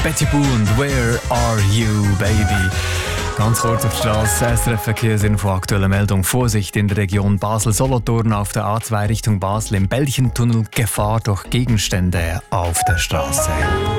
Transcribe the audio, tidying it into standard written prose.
Betty Boo und Where Are You, Baby? Ganz kurz auf die Straße, SRF-Verkehrsinfo, aktuelle Meldung. Vorsicht in der Region Basel-Solothurn auf der A2 Richtung Basel im Belchentunnel. Gefahr durch Gegenstände auf der Straße.